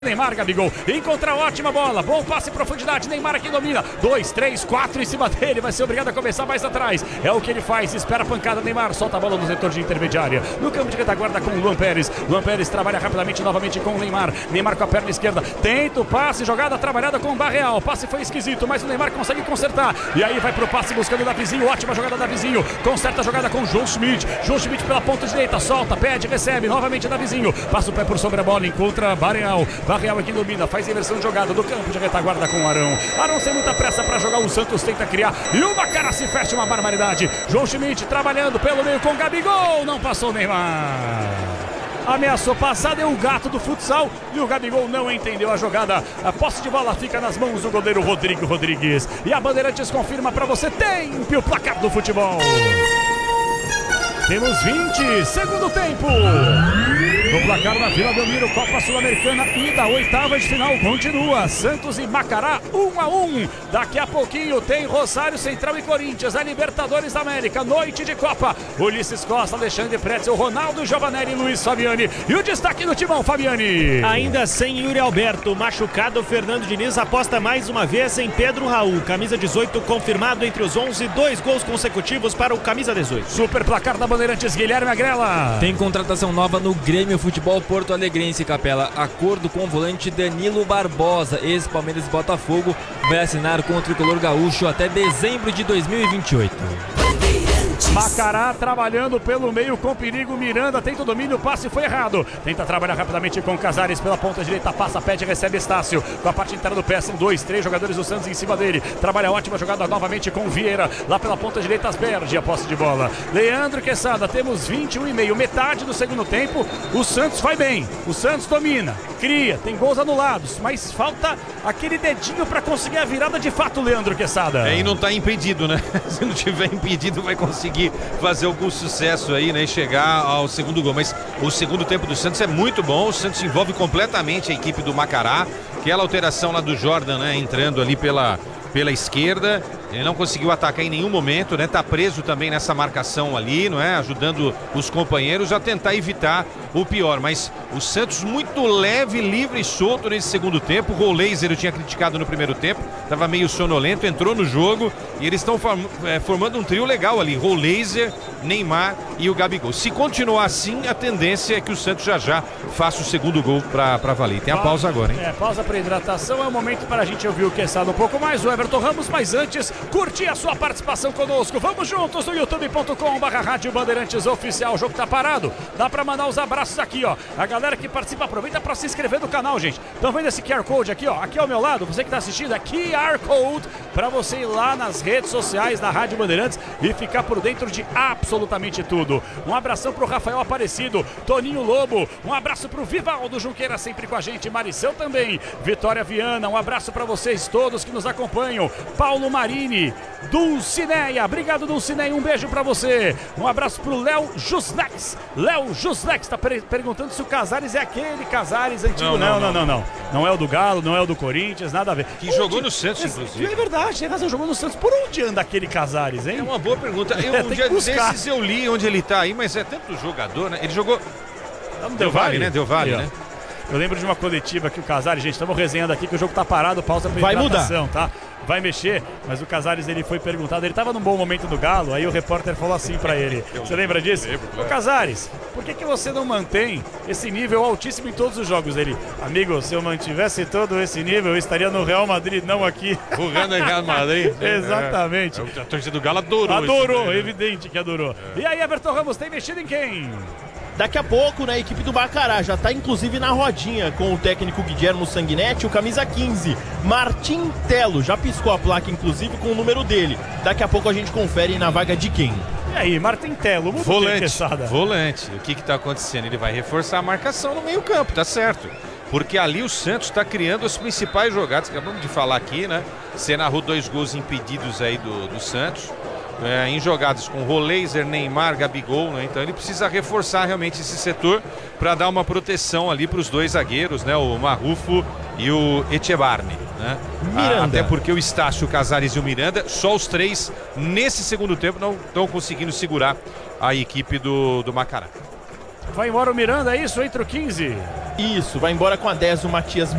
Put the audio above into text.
Neymar, Gabigol, encontra ótima bola, bom passe em profundidade, Neymar aqui domina, 2, 3, 4 em cima dele, vai ser obrigado a começar mais atrás, é o que ele faz, espera a pancada, Neymar solta a bola no setor de intermediária, no campo de retaguarda com o Luan Pérez trabalha rapidamente novamente com o Neymar com a perna esquerda, tenta o passe, jogada trabalhada com o Barreal, o passe foi esquisito, mas o Neymar consegue consertar, e aí vai pro passe buscando o Davizinho, ótima jogada Davizinho, conserta a jogada com o João Schmidt pela ponta direita, solta, pede, recebe, novamente Davizinho, passa o pé por sobre a bola, encontra Barreal aqui domina, faz inversão de jogada do campo de retaguarda com o Arão sem muita pressa para jogar, o Santos tenta criar e o Macará se fecha, uma barbaridade, João Schmidt trabalhando pelo meio com o Gabigol, não passou o Neymar, ameaçou passar, deu o gato do futsal e o Gabigol não entendeu a jogada, a posse de bola fica nas mãos do goleiro Rodrigo Rodrigues e a Bandeirantes confirma para você, tempo o placar do futebol. Temos 20, segundo tempo. No placar da Vila Belmiro, Copa Sul-Americana e da oitava de final continua. Santos e Macará, 1-1. Daqui a pouquinho tem Rosário Central e Corinthians, a Libertadores da América, noite de Copa. Ulisses Costa, Alexandre Pretzel, Ronaldo Giovanelli e Luiz Fabiani. E o destaque do timão, Fabiani. Ainda sem Yuri Alberto, machucado, Fernando Diniz aposta mais uma vez em Pedro Raul. Camisa 18 confirmado entre os 11, 2 gols consecutivos para o camisa 18. Super placar da Bandeirantes, Guilherme Agrela. Tem contratação nova no Grêmio Futebol Porto Alegrense, Capela. Acordo com o volante Danilo Barbosa, ex-Palmeiras e Botafogo, vai assinar com o tricolor gaúcho até dezembro de 2028. Macará trabalhando pelo meio com perigo, Miranda tenta o domínio, o passe foi errado, tenta trabalhar rapidamente com Casares pela ponta direita, passa, pede, recebe Estácio, com a parte interna do pé, são 2, 3 jogadores do Santos em cima dele, trabalha ótima jogada novamente com Vieira, lá pela ponta direita, Asperge, a posse de bola, Leandro Quesada, temos 21,5, metade do segundo tempo, o Santos vai bem, o Santos domina, cria, tem gols anulados, mas falta aquele dedinho para conseguir a virada de fato, Leandro Quesada. E não tá impedido, né? Se não tiver impedido, vai conseguir fazer algum sucesso aí, né, e chegar ao segundo gol, mas o segundo tempo do Santos é muito bom, o Santos envolve completamente a equipe do Macará, aquela alteração lá do Jordan, né, entrando ali pela esquerda, ele não conseguiu atacar em nenhum momento, né? Tá preso também nessa marcação ali, não é? Ajudando os companheiros a tentar evitar o pior, mas o Santos muito leve, livre e solto nesse segundo tempo. O Roleiser eu tinha criticado no primeiro tempo, tava meio sonolento, entrou no jogo e eles estão formando um trio legal ali, Roleiser, Neymar e o Gabigol. Se continuar assim, a tendência é que o Santos já faça o segundo gol pra valer. Tem a pausa agora, hein? Pausa para hidratação, é o momento para a gente ouvir o Quesada um pouco mais, o Everton Ramos, mas antes, curtir a sua participação conosco. Vamos juntos no youtube.com/Rádio Bandeirantes Oficial. O jogo tá parado, dá pra mandar os abraços aqui, ó. A galera que participa, aproveita pra se inscrever no canal, gente. Estão vendo esse QR Code aqui, ó? Aqui ao meu lado, você que tá assistindo, é QR Code pra você ir lá nas redes sociais da Rádio Bandeirantes e ficar por dentro de absolutamente tudo. Um abração pro Rafael Aparecido, Toninho Lobo, um abraço pro Vivaldo Junqueira sempre com a gente, Maricel também, Vitória Viana, um abraço pra vocês todos que nos acompanham, Paulo Marini, Dulcineia, obrigado Dulcineia, um beijo pra você, um abraço pro Léo Juslex tá perguntando se o Casares é aquele Casares antigo, não é o do Galo, não é o do Corinthians, nada a ver. Que jogou no Santos, inclusive. É verdade, tem razão, jogou no Santos, por onde anda aquele Casares, hein? É uma boa pergunta, um dia desses eu li onde ele tá aí, mas é tanto jogador, né, ele jogou... Deu Vale, né? Eu lembro de uma coletiva que o Casares, gente, estamos resenhando aqui que o jogo tá parado, pausa pra hidratação, tá? Vai mexer, mas o Casares, ele foi perguntado, ele tava num bom momento do Galo, aí o repórter falou assim pra ele, você lembra disso? Ô Casares, por que você não mantém esse nível altíssimo em todos os jogos? Ele, amigo, se eu mantivesse todo esse nível, eu estaria no Real Madrid, não aqui. Jogando em Real Madrid? Exatamente. A torcida do Galo adorou. Adorou, evidente que adorou. E aí, Everton Ramos, tem mexido em quem? Daqui a pouco, né, a equipe do Macará já está inclusive na rodinha com o técnico Guilherme Sanguinetti, o camisa 15, Martim Telo, já piscou a placa inclusive com o número dele. Daqui a pouco a gente confere na vaga de quem. E aí, Martim Telo, volante. O que está acontecendo? Ele vai reforçar a marcação no meio campo, tá certo? Porque ali o Santos está criando as principais jogadas, acabamos de falar aqui, né? Você narrou 2 gols impedidos aí do Santos. Em jogadas com Roleiser, Neymar, Gabigol, né? Então ele precisa reforçar realmente esse setor para dar uma proteção ali para os 2 zagueiros, né? O Marrufo e o Echevarne, né? Até porque o Estácio, o Casares e o Miranda, só os 3 nesse segundo tempo não estão conseguindo segurar a equipe do Macará. Vai embora o Miranda, é isso? Entra o 15. Isso, vai embora com a 10 o Matias